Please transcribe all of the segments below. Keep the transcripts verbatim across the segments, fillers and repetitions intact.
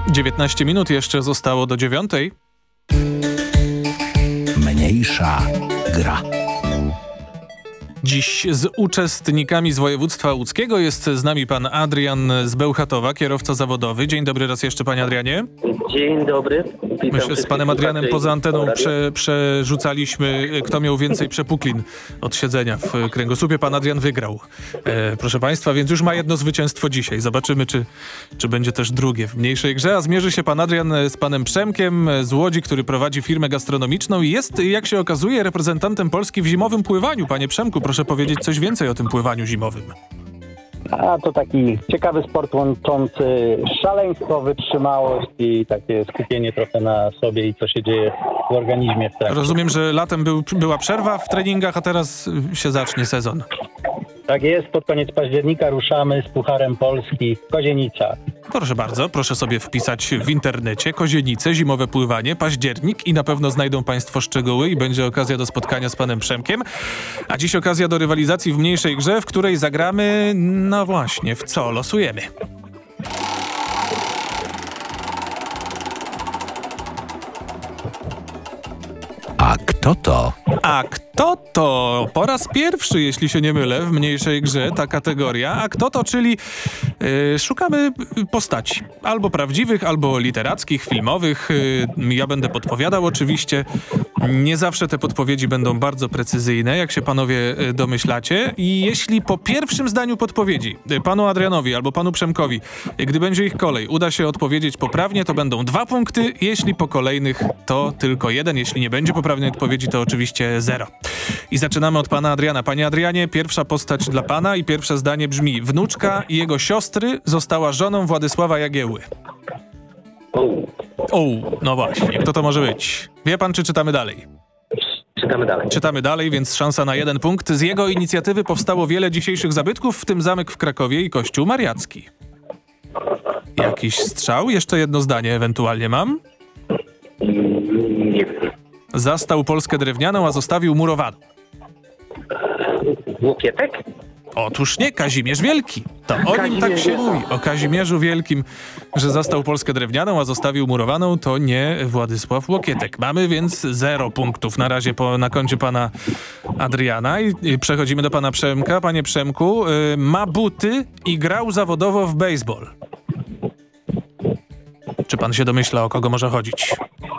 dziewiętnaście minut jeszcze zostało do dziewiątej. Mniejsza gra. Dziś z uczestnikami z województwa łódzkiego jest z nami pan Adrian z Bełchatowa, kierowca zawodowy. Dzień dobry raz jeszcze, panie Adrianie. Dzień dobry. My się z panem Adrianem poza anteną prze, przerzucaliśmy, kto miał więcej przepuklin od siedzenia w kręgosłupie. Pan Adrian wygrał, e, proszę państwa, więc już ma jedno zwycięstwo dzisiaj. Zobaczymy, czy, czy będzie też drugie w mniejszej grze. A zmierzy się pan Adrian z panem Przemkiem z Łodzi, który prowadzi firmę gastronomiczną i jest, jak się okazuje, reprezentantem Polski w zimowym pływaniu. Panie Przemku, proszę powiedzieć coś więcej o tym pływaniu zimowym. A to taki ciekawy sport łączący szaleństwo, wytrzymałość i takie skupienie trochę na sobie i co się dzieje w organizmie w trakcie. Rozumiem, że latem był, była przerwa w treningach, a teraz się zacznie sezon. Tak jest, pod koniec października ruszamy z Pucharem Polski Kozienica. Proszę bardzo, proszę sobie wpisać w internecie Kozienice, zimowe pływanie, październik i na pewno znajdą państwo szczegóły i będzie okazja do spotkania z panem Przemkiem. A dziś okazja do rywalizacji w mniejszej grze, w której zagramy, no właśnie, w co losujemy. A kto to? A kto to? Po raz pierwszy, jeśli się nie mylę, w mniejszej grze ta kategoria. A kto to, czyli yy, szukamy postaci. Albo prawdziwych, albo literackich, filmowych. Yy, ja będę podpowiadał oczywiście. Nie zawsze te podpowiedzi będą bardzo precyzyjne, jak się panowie yy, domyślacie. I jeśli po pierwszym zdaniu podpowiedzi yy, panu Adrianowi albo panu Przemkowi, yy, gdy będzie ich kolej, uda się odpowiedzieć poprawnie, to będą dwa punkty. Jeśli po kolejnych, to tylko jeden. Jeśli nie będzie poprawnej odpowiedzi, to oczywiście zero. I zaczynamy od pana Adriana. Panie Adrianie, pierwsza postać dla pana i pierwsze zdanie brzmi: wnuczka i jego siostry została żoną Władysława Jagiełły. O, no właśnie, kto to może być? Wie pan, czy czytamy dalej? Czytamy dalej. Czytamy dalej, więc szansa na jeden punkt. Z jego inicjatywy powstało wiele dzisiejszych zabytków, w tym zamek w Krakowie i kościół mariacki. Jakiś strzał? Jeszcze jedno zdanie ewentualnie mam? Nie wiem. Zastał Polskę drewnianą, a zostawił murowaną. Łokietek? Otóż nie, Kazimierz Wielki. To o nim tak się mówi. O Kazimierzu Wielkim, że zastał Polskę drewnianą, a zostawił murowaną, to nie Władysław Łokietek. Mamy więc zero punktów na razie po, na koncie pana Adriana. I, i przechodzimy do pana Przemka. Panie Przemku, y, ma buty i grał zawodowo w baseball. Czy pan się domyśla, o kogo może chodzić?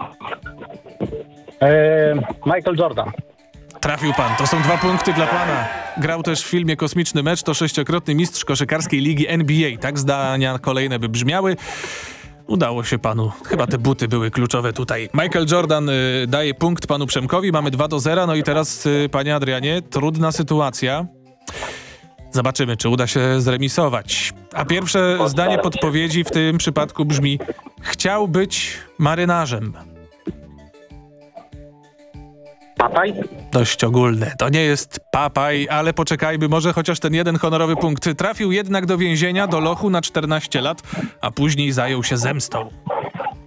Eee, Michael Jordan. Trafił pan, to są dwa punkty dla pana. Grał też w filmie Kosmiczny Mecz, to sześciokrotny mistrz koszykarskiej ligi N B A. Tak zdania kolejne by brzmiały. Udało się panu. Chyba te buty były kluczowe tutaj. Michael Jordan y, daje punkt panu Przemkowi. Mamy dwa do zera. No i teraz, y, panie Adrianie, trudna sytuacja. Zobaczymy, czy uda się zremisować. A pierwsze zdanie podpowiedzi w tym przypadku brzmi: chciał być marynarzem. Papaj? Dość ogólne. To nie jest papaj, ale poczekajmy, może chociaż ten jeden honorowy punkt. Trafił jednak do więzienia, do lochu na czternaście lat, a później zajął się zemstą.